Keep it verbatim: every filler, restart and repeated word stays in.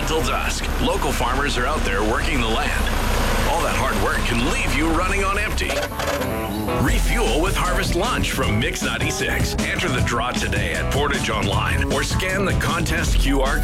until dusk. Local farmers are out there working the land. All that hard work can leave you running on empty. Refuel with Harvest Lunch from Mix ninety-six. Enter the draw today at Portage Online or scan the contest Q R